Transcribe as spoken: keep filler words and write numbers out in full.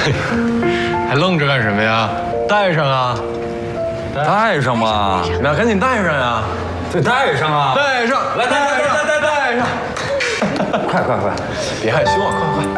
还愣着干什么呀？戴上啊！ 戴上吧， 那赶紧戴上呀！ 对，戴上啊！ 戴上， 来，戴戴戴戴戴戴上！ 快快快！ 别害羞啊，快快！